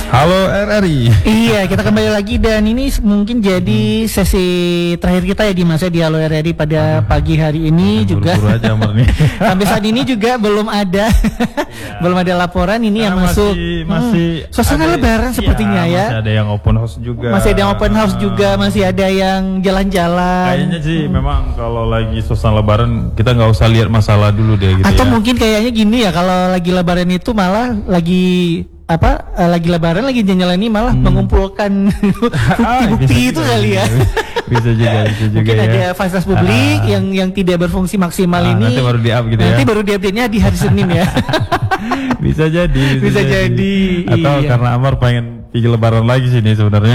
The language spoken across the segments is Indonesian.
Halo RRI. Iya, kita kembali lagi dan ini mungkin jadi sesi terakhir kita ya di masa di Halo RRI pada pagi hari ini juga. Buru-buru aja Amar nih. Sampai saat ini juga belum ada belum ada laporan ini yang masuk. Masih suasana ada, lebaran sepertinya ya. Masih ada yang open house juga. Masih ada yang open house juga, masih ada yang jalan-jalan. Kayaknya sih memang kalau lagi suasana lebaran kita nggak usah lihat masalah dulu deh gitu. Atau ya. mungkin kayaknya gini ya, kalau lagi lebaran itu malah lagi lagi lebaran lagi jalan-jalan ini malah mengumpulkan bukti-bukti itu kali ya. Bisa juga Mungkin ya. ada fasilitas publik yang tidak berfungsi maksimal ini. Nanti baru di-up gitu Nanti ya. baru di-update-nya di hari Senin ya. Bisa jadi. Bisa jadi. Atau iya. karena Amar pengen pergi lebaran lagi sini sebenarnya.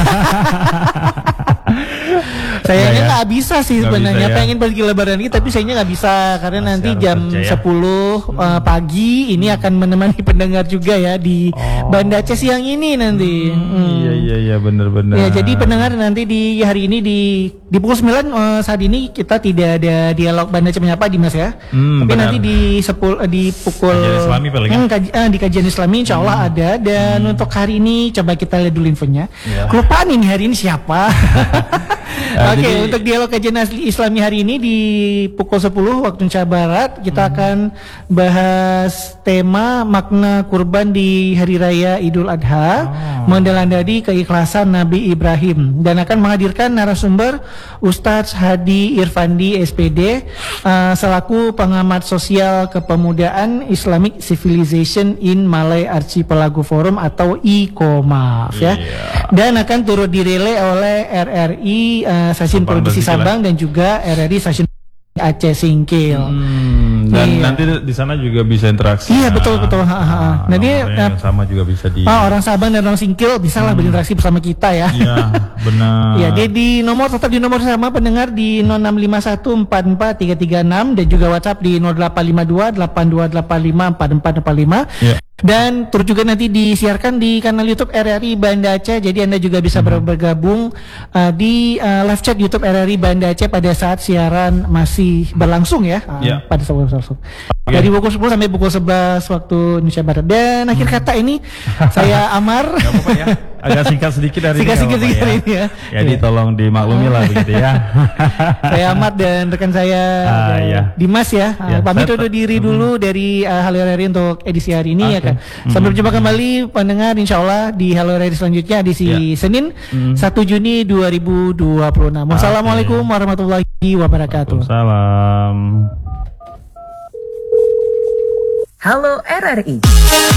Sayangnya ya. nggak bisa sih Nggak sebenarnya, bisa ya. pengen pergi lebaran ini tapi sayangnya nggak bisa karena Masih nanti harus jam kerja ya. 10 pagi ini akan menemani pendengar juga ya di Banda Aceh siang ini nanti. Iya benar-benar. Ya, jadi pendengar nanti di hari ini di pukul 9 saat ini kita tidak ada dialog Banda Aceh menyapa Dimas ya. Tapi benar. nanti di pukul Kajian Islami paling ya? di kajian Islami insya Allah ada. Dan untuk hari ini coba kita lihat dulu infonya. Ya. Kelupaan ini hari ini siapa? Oke, jadi- untuk dialog kajian Islami hari ini di pukul 10 waktu Indonesia Barat kita akan bahas tema makna kurban di Hari Raya Idul Adha, mendelandani keikhlasan Nabi Ibrahim, dan akan menghadirkan narasumber Ustadz Hadi Irfandi SPD selaku pengamat sosial kepemudaan Islamic Civilization in Malay Archipelago Forum atau ICOMAF ya. Dan akan turut direlay oleh RRI stasiun Sabang produksi dan Singkil, Sabang dan juga RRI stasiun Aceh Singkil. Dan Iya. nanti di sana juga bisa interaksi. Iya, betul. Nanti yang sama juga bisa di. orang Sabang dan orang Singkil bisa lah berinteraksi bersama kita ya. Iya, benar. Ya, dia tetap di nomor sama pendengar di 0651443336 dan juga WhatsApp di 085282854445. Iya. Dan turut juga nanti disiarkan di kanal YouTube RRI Banda Aceh. Jadi Anda juga bisa bergabung di live chat YouTube RRI Banda Aceh pada saat siaran masih berlangsung ya. Iya. Pada saat berlangsung. Dari pukul 10 sampai pukul 11 waktu Indonesia Barat. Dan akhir kata ini saya Amar. Gak apa-apa ya. Agak singkat sedikit hari Singkat ini. sedikit hari ini ya. Jadi tolong dimaklumi lah begitu ya. Saya Ahmad dan rekan saya iya. Dimas ya. Ya, Pamit saya undur diri dulu dari Halo RRI untuk edisi hari ini ya kan. Sampai berjumpa kembali pendengar insyaallah di Halo RRI selanjutnya edisi Senin 1 Juni 2026. Wassalamualaikum warahmatullahi wabarakatuh. Salam. Halo RRI.